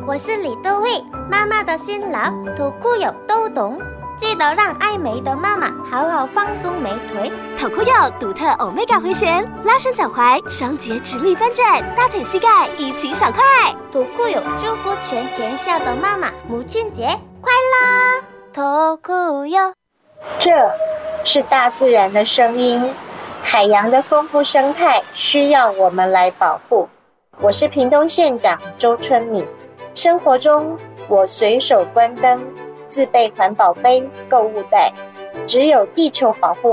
我是李多慧，妈妈的辛劳土库友都懂。记得让爱美的妈妈好好放松美腿。 土库友独特 Omega 回旋，拉伸脚踝，双节直立翻转，大腿膝盖一起爽快。 土库友祝福全天下的妈妈母亲节快乐！土库友， 这是大自然的声音，海洋的丰富生态需要我们来保护。我是屏东县长周春米。生活中，我随手关灯，自备环保杯、购物袋，只有地球保护